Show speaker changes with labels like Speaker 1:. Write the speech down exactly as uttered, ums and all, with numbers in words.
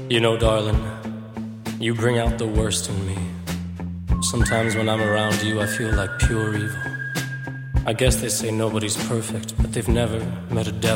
Speaker 1: You know, darling, you bring out the worst in me. Sometimes when I'm around you, I feel like pure evil. I guess they say nobody's perfect, but they've never met a devil